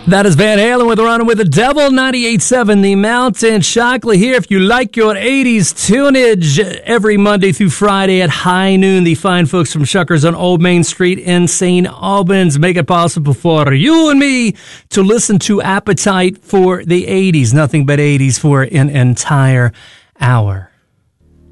That is Van Halen with Running with the Devil, 98.7 The Mountain. Shockley here. If you like your 80s tunage every Monday through Friday at high noon, the fine folks from Shuckers on Old Main Street in St. Albans make it possible for you and me to listen to Appetite for the 80s. Nothing but 80s for an entire hour.